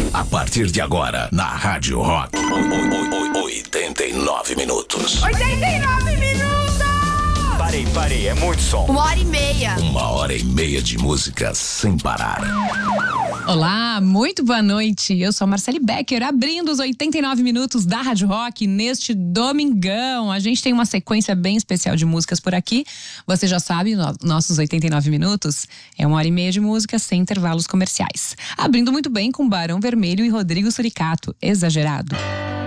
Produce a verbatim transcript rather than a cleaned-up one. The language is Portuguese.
A partir de agora, na Rádio Rock, oitenta e nove minutos. oitenta e nove minutos! Parei, parei, é muito som. Uma hora e meia. Uma hora e meia de música sem parar. Olá, muito boa noite. Eu sou a Marcele Becker, abrindo os oitenta e nove minutos da Rádio Rock neste domingão. A gente tem uma sequência bem especial de músicas por aqui. Você já sabe, no, nossos oitenta e nove minutos é uma hora e meia de música sem intervalos comerciais. Abrindo muito bem com Barão Vermelho e Rodrigo Suricato, Exagerado.